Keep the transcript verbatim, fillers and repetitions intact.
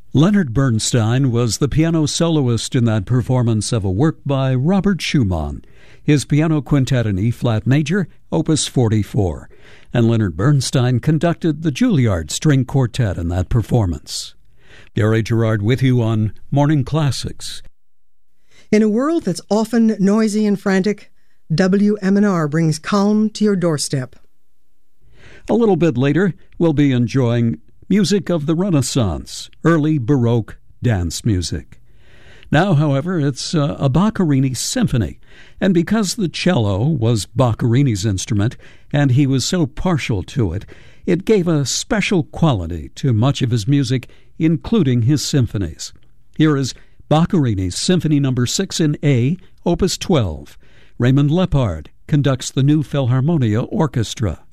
Leonard Bernstein was the piano soloist in that performance of a work by Robert Schumann, his piano quintet in E-flat major, Opus forty-four, and Leonard Bernstein conducted the Juilliard String Quartet in that performance. Gary Gerard with you on Morning Classics. In a world that's often noisy and frantic, W M N R brings calm to your doorstep. A little bit later, we'll be enjoying music of the Renaissance, early Baroque dance music. Now, however, it's uh, a Boccherini symphony, and because the cello was Boccherini's instrument and he was so partial to it, it gave a special quality to much of his music, including his symphonies. Here is Boccherini's Symphony Number six in A, Opus twelve. Raymond Lepard conducts the New Philharmonia Orchestra.